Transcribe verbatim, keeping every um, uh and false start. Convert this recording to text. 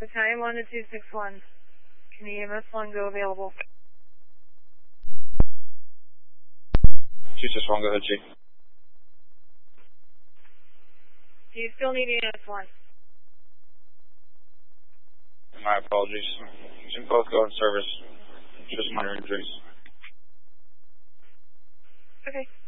Battalion one to two six one. Can E M S one go available? two six one, go ahead, Chief. Do you still need E M S one? My apologies. You can both go in service. Just minor injuries. Okay.